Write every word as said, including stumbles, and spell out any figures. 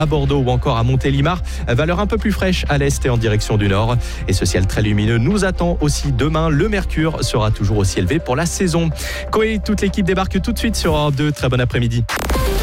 à Bordeaux ou encore à Montélimar. Valeur un peu plus fraîche à l'est et en direction du nord. Et ce ciel très lumineux nous attend aussi demain. Le mercure sera toujours aussi élevé pour la saison. Koé, toute l'équipe débarque tout de suite sur Europe deux. Très bon après-midi.